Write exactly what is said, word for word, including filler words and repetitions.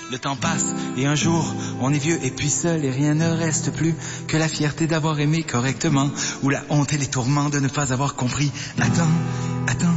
Le temps passe et un jour on est vieux et puis seul et rien ne reste plus que la fierté d'avoir aimé correctement ou la honte et les tourments de ne pas avoir compris. Attends, attends.